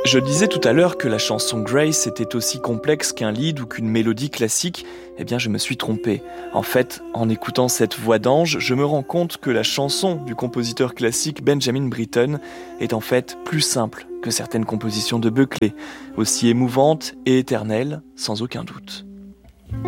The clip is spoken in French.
Je disais tout à l'heure que la chanson Grace était aussi complexe qu'un lead ou qu'une mélodie classique. Eh bien, je me suis trompé. En fait, en écoutant cette voix d'ange, je me rends compte que la chanson du compositeur classique Benjamin Britten est en fait plus simple que certaines compositions de Buckley, aussi émouvante et éternelle, sans aucun doute.